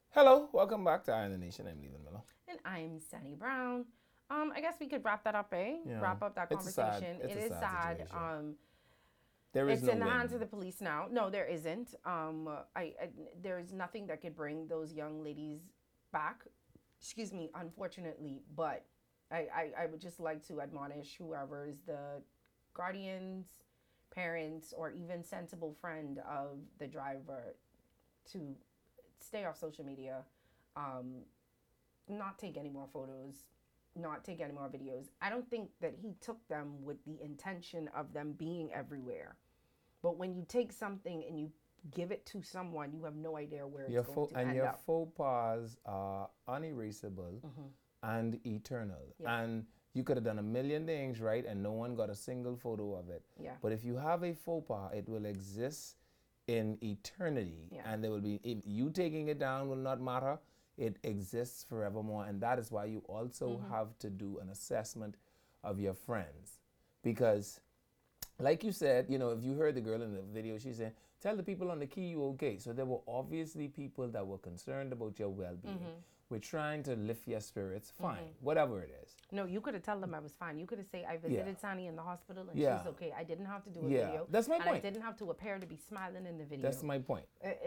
Hello, welcome back to Iron the Nation. I'm Leland Miller. And I'm Sunny Brown. I guess we could wrap that up, eh? Yeah, Wrap up that it's a sad, conversation. it's It a is sad sad. situation. There is It's no in the hands of win. the police now. No, there isn't. There's nothing that could bring those young ladies back. Excuse me, unfortunately, but I would just like to admonish whoever is the guardians, parents, or even sensible friend of the driver to stay off social media, um, not take any more photos, not take any more videos. I don't think that he took them with the intention of them being everywhere. But when you take something and you give it to someone, you have no idea where it's going to end Your up. faux pas are unerasable and eternal. Yeah, And you could have done a million things right, and no one got a single photo of it. yeah, But if you have a faux pas, it will exist in eternity, yeah. and there will be if you taking it down will not matter. It exists forevermore, and that is why you also have to do an assessment of your friends, because like you said, if you heard the girl in the video, she said, "Tell the people on the key you okay." So there were obviously people that were concerned about your well-being. We're trying to lift your spirits, fine, whatever it is. No, you could have told them I was fine. You could have said I Yeah, visited Sani in the hospital and yeah, she's okay. I didn't have to do a yeah. video, That's my and I point. didn't have to appear to be smiling in the That's video. my point.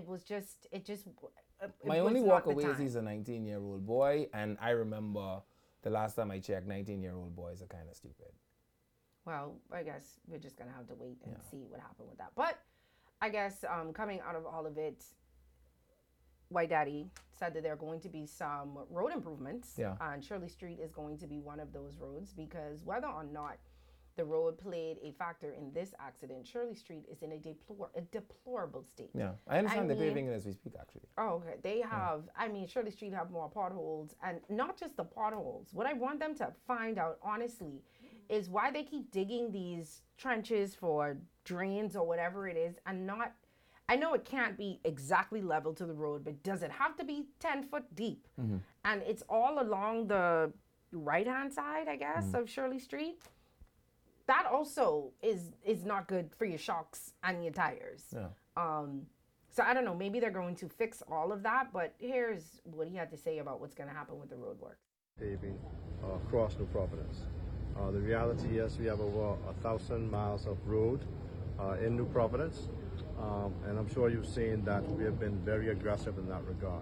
It My was only not the walkaway is time. he's a 19-year-old boy, and I remember the last time I checked, 19-year-old boys are kind of stupid. Well, I guess we're just gonna have to wait and Yeah, see what happened with that. But I guess coming out of all of it, White Daddy said that there are going to be some road improvements, yeah, and Shirley Street is going to be one of those roads because whether or not the road played a factor in this accident, Shirley Street is in a deplorable state. yeah. I I understand they're mean, paving it as we speak, actually. oh, okay. They Yeah, have, I mean, Shirley Street have more potholes, and not just the potholes. What I want them to find out, honestly, is why they keep digging these trenches for drains or whatever it is, and not. I know it can't be exactly level to the road, but does it have to be 10 foot deep? And it's all along the right hand side, I guess, of Shirley Street. That also is not good for your shocks and your tires. yeah. Um, so I don't know. Maybe they're going to fix all of that. But here's what he had to say about what's going to happen with the road work. Paving across New Providence. The reality is we have over 1,000 miles of road in New Providence, and I'm sure you've seen that we have been very aggressive in that regard.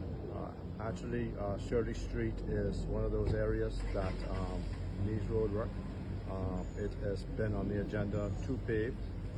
Shirley Street is one of those areas that needs road work. It has been on the agenda to pave,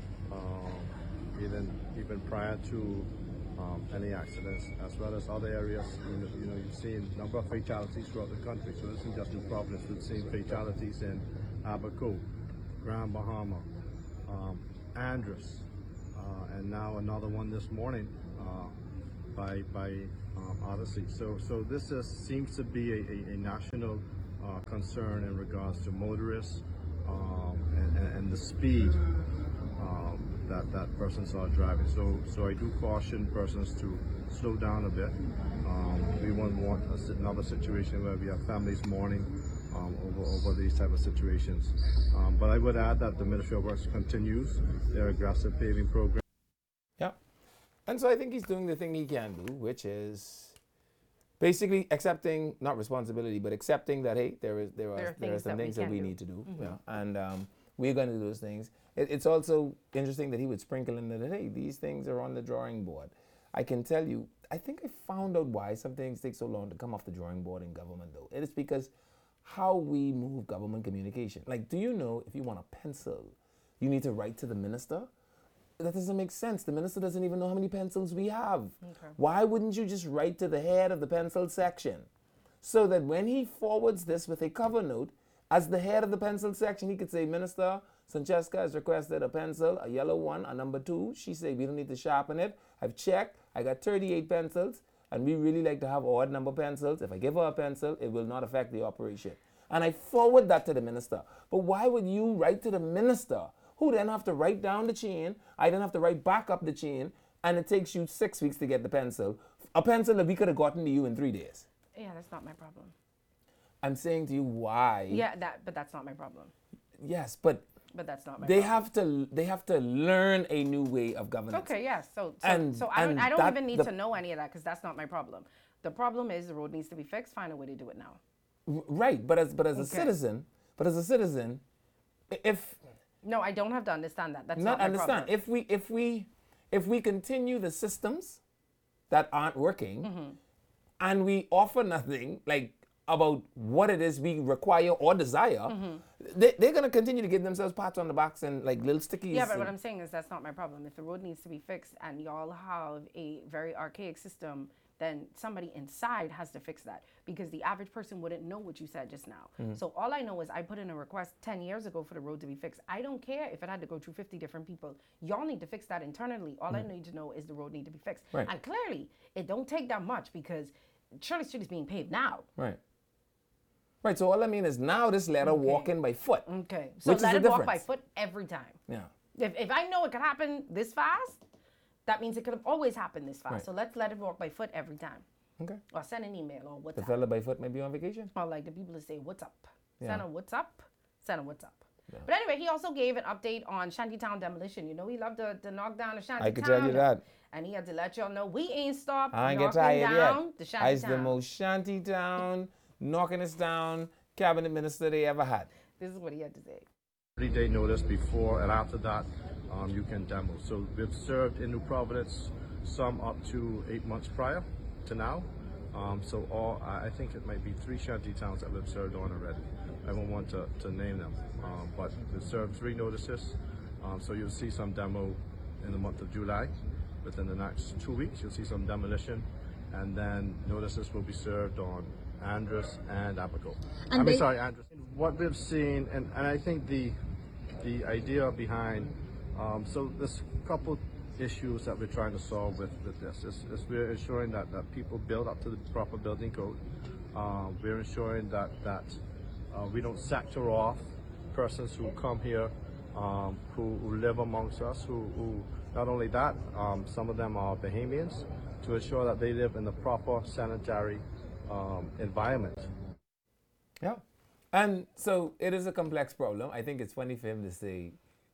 even prior to any accidents, as well as other areas. You've seen a number of fatalities throughout the country. So this isn't just in Providence. We've seen fatalities in Abaco, Grand Bahama, Andros, and now another one this morning by Odyssey. So this seems to be a national concern in regards to motorists and the speed that persons are driving. So I do caution persons to slow down a bit. We won't want another situation where we have families mourning over these type of situations. But I would add that the Ministry of Works continues their aggressive paving program. Yeah. And so I think he's doing the thing he can do, which is basically accepting, not responsibility, but accepting that, hey, there are some things that we need to do. Yeah. And we're going to do those things. It's also interesting that he would sprinkle in that, hey, these things are on the drawing board. I can tell you, I think I found out why some things take so long to come off the drawing board in government, though. It is because how we move government communication. Like, do you know if you want a pencil, you need to write to the minister? That doesn't make sense. The minister doesn't even know how many pencils we have. Okay. Why wouldn't you just write to the head of the pencil section so that when he forwards this with a cover note, as the head of the pencil section, he could say, Minister Sancheska has requested a pencil, a yellow one, a number 2. She said, we don't need to sharpen it. I've checked. I got 38 pencils, and we really like to have odd number pencils. If I give her a pencil, it will not affect the operation. And I forward that to the minister. But why would you write to the minister, who then have to write down the chain? I then have to write back up the chain, and it takes you 6 weeks to get the pencil. A pencil that we could have gotten to you in 3 days. Yeah, that's not my problem. I'm saying to you why. Yeah, but that's not my problem. Yes, but But that's not my They problem. have to learn a new way of governance. Okay, yes. So And- I and don't that- even need the- to know any of that because that's not my problem. The problem is the road needs to be fixed. Find a way to do it now. Right, but as a citizen, if No, I don't have to understand that. That's not not my understand problem. if we continue the systems that aren't working Mm-hmm. and we offer nothing like about what it is we require or desire, Mm-hmm. they're going to continue to give themselves pats on the backs and like little stickies. Yeah, but and- what I'm saying is that's not my problem. If the road needs to be fixed and y'all have a very archaic system, then somebody inside has to fix that because the average person wouldn't know what you said just now. So all I know is I put in a request 10 years ago for the road to be fixed. I don't care if it had to go through 50 different people. Y'all need to fix that internally. All I need to know is the road need to be fixed. Right. And clearly, it don't take that much because Shirley Street is being paved now. Right. Right, so all I mean is now this letter walking by foot. Okay. So Which is let the it walk by difference. foot every time. Yeah. If I know it could happen this fast, that means it could have always happened this fast. Right. So let's let it walk by foot every time. Okay. Or send an email or The WhatsApp. fella by foot may be on vacation. Or like the people that say, what's up? Yeah. Send a what's up. Send a what's up. But anyway, he also gave an update on Shantytown demolition. You know, he loved to knock down the Shantytown. I could tell you that. And he had to let y'all know we ain't stopped I ain't knocking get tired down yet. the Shantytown. I's the most shanty town, knocking us down, cabinet minister they ever had. This is what he had to say. 30-day notice before and after that, you can demo. So we've served in New Providence some up to 8 months prior to now. I think it might be 3 shanty towns that we've served on already. I don't want to name them, but we've served 3 notices. So you'll see some demo in the month of July. Within the next 2 weeks, you'll see some demolition, and then notices will be served on Andrus and Abaco. Andrus. What we've seen, and I think the idea behind, so there's a couple issues that we're trying to solve with this. Is we're ensuring that people build up to the proper building code. We're ensuring that we don't sector off persons who come here, who live amongst us, who not only that, some of them are Bahamians, to ensure that they live in the proper sanitary environment. Yeah. And so it is a complex problem. I think it's funny for him to say,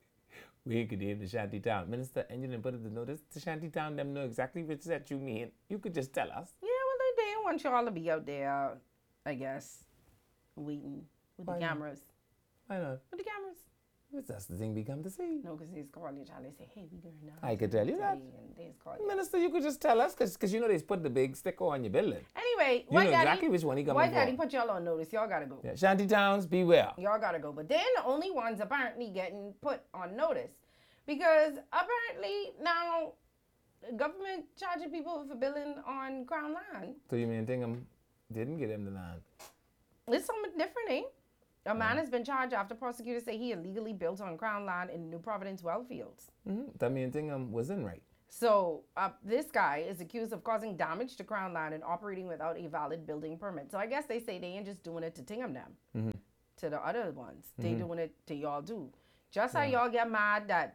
we ain't could name the shanty town. Minister, and you didn't put it in notice. The shanty town, them know exactly which that you mean. You could just tell us. Yeah, well, they didn't want y'all to be out there, I guess, waiting with the Why not? cameras. Why not? With the cameras. That's the thing we come to see. No, because they's calling each other. They say, hey, we going now. I could tell you that. And they's calling. Minister, you could just tell us, because you know they put the big sticker on your building. Anyway, You know exactly which one he coming White for. Daddy put y'all on notice. Y'all gotta go. Yeah. Shanty towns, beware. Y'all gotta go. But they're the only ones apparently getting put on notice. Because apparently now the government charging people for building on Crown land. So you mean Tingham didn't get him the land? It's something different, eh? A man has been charged after prosecutors say he illegally built on Crown land in New Providence well fields. That mean Tingham wasn't right. So this guy is accused of causing damage to Crown land and operating without a valid building permit. So I guess they say they ain't just doing it to Tingham them, to the other ones. They doing it to y'all too. Just how y'all get mad that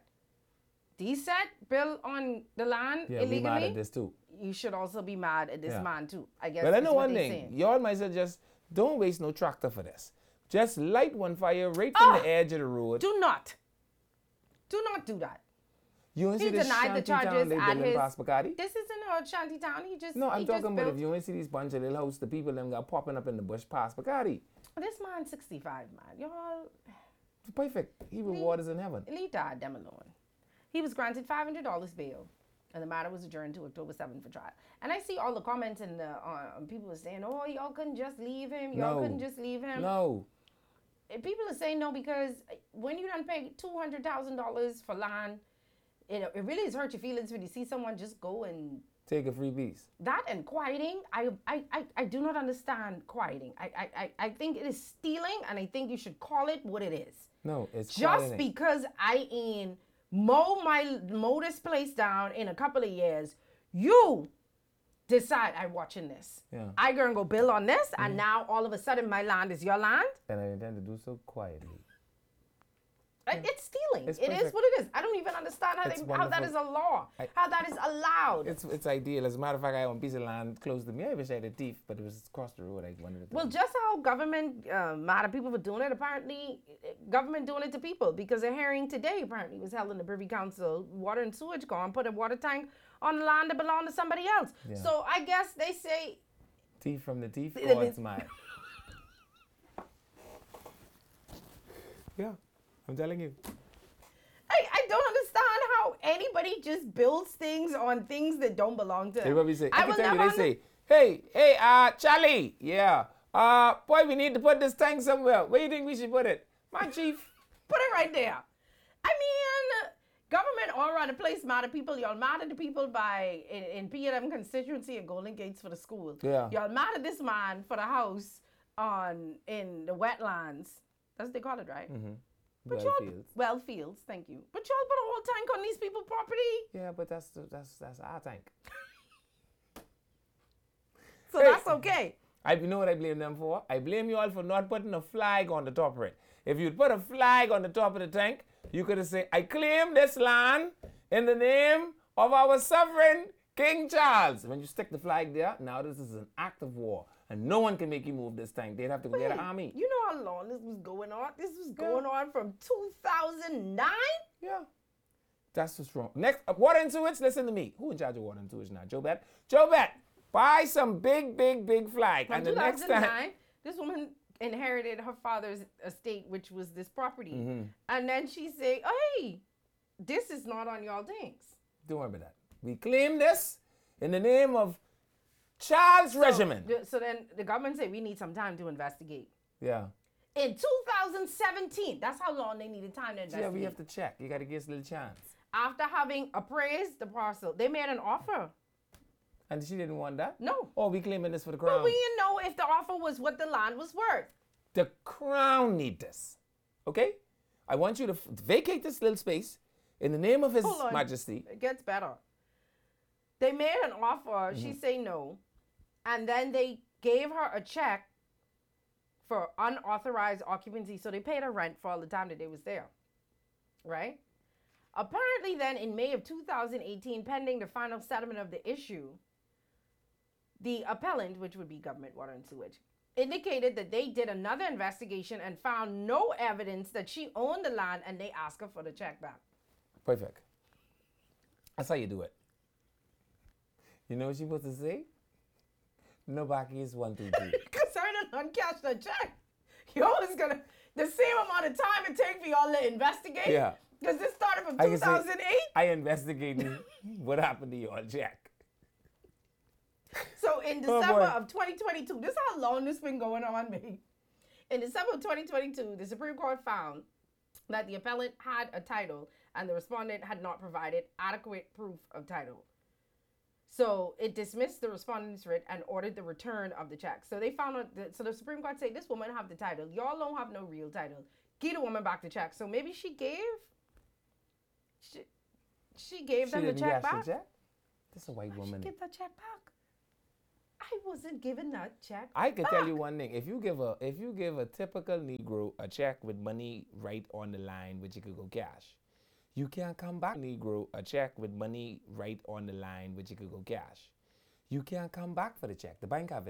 DSET built on the land Yeah, we mad illegally, at this too. you should also be mad at this Yeah. man too. I guess But I is know what one they thing. saying. Y'all might say just don't waste no tractor for this. Just light one fire right from the edge of the road. Do not do that. You ain't He see this denied the shanty town charges they at building his. past Bacardi? This isn't a shanty town. He just No, I'm he talking just about built, if you ain't see these bunch of little house, the people them got popping up in the bush past Bacardi. This man's 65, man. Y'all Perfect. He rewards in heaven. leave that them alone. He was granted $500 bail, and the matter was adjourned to October 7th for trial. And I see all the comments and the people are saying, "Oh, y'all couldn't just leave him. Y'all No. couldn't just leave him." No. And people are saying no because when you done pay $200,000 for land, it really is hurt your feelings when you see someone just go and Take a free piece. that and quieting. I do not understand quieting. I think it is stealing, and I think you should call it what it is. No, it's Just quieting. because I ain't mow this place down in a couple of years, you decide I'm watching this. Yeah. I gonna go build on this, and now all of a sudden my land is your land. And I intend to do so quietly. It's stealing. It's It is perfect. what it is. I don't even understand how, It's how that wonderful. is a law, I- how that is allowed. It's ideal. As a matter of fact, I own a piece of land close to me. I wish I had a thief, but it was across the road. I wanted to. Well, just how government mad at people for doing it, apparently government doing it to people, because a hearing today apparently was held in the Privy Council. Water and sewage gone, put a water tank on the land that belonged to somebody else. Yeah. So I guess they say, Thief from the thief. It Oh, is- it's mine. Yeah, I'm telling you. I don't understand how anybody just builds things on things that don't belong to They them. probably say. I will can tell you. never They say, hey, Charlie. Yeah. Boy, we need to put this tank somewhere. Where do you think we should put it? My chief. Put it right there. I mean, government all around the place mad at people. Y'all mad at the people by in P&M constituency and Golden Gates for the school. Yeah. Y'all mad at this man for the house in the wetlands. That's what they call it, right? Mm-hmm. But Well, y'all, well fields, thank you. But y'all put a whole tank on these people's property. Yeah, but that's our tank. So Hey. that's okay. You know what I blame them for? I blame you all for not putting a flag on the top of it. If you'd put a flag on the top of the tank, you could have said, I claim this land in the name of our sovereign King Charles. When you stick the flag there, now this is an act of war. And no one can make you move this tank. They'd have to go get an army. You know how long this was going on? This was going on from 2009? Yeah. That's what's wrong. Next, water and sewage, listen to me. Who in charge of water and sewage now? Joe Bet? Joe Bet, buy some big flag. From And the next 2009, time. this woman inherited her father's estate, which was this property. Mm-hmm. And then she say, hey, this is not on y'all things. Don't worry about that. We claim this in the name of Charles Regimen. So then the government say we need some time to investigate. Yeah. In 2017, that's how long they needed time to investigate. Yeah, we have to check. You got to give us a little chance. After having appraised the parcel, they made an offer. And she didn't want that? No. Oh, we claiming this for the But crown. we didn't know if the offer was what the land was worth. The crown need this. Okay? I want you to vacate this little space in the name of His Hold on. Majesty. It gets better. They made an offer. Mm-hmm. She say no. And then they gave her a check for unauthorized occupancy. So they paid her rent for all the time that they was there. Right? Apparently then in May of 2018, pending the final settlement of the issue, the appellant, which would be Government Water and Sewage, indicated that they did another investigation and found no evidence that she owned the land, and they asked her for the check back. Perfect. That's how you do it. You know what she supposed to say? No backy is 1, 2, 3. Because her to uncash the check, y'all is gonna the same amount of time it take for y'all to investigate. Yeah. Because this started from I can say, 2008. I investigating what happened to your check. So in Oh, December boy. of 2022, this is how long this been going on, babe. In December of 2022, the Supreme Court found that the appellant had a title and the respondent had not provided adequate proof of title. So it dismissed the respondent's writ and ordered the return of the check. So they found out that, so the Supreme Court said, this woman have the title. Y'all don't have no real title. Give the woman back the check. So maybe she gave them the didn't check cash back. the check? That's a white Why she woman. get that check back? I wasn't given that check. I can tell back. you one thing. If you give a typical Negro a check with money right on the line, which you could go cash, you can't come back. Negro a check with money right on the line, which you could go cash. You can't come back for the check. The bank have it.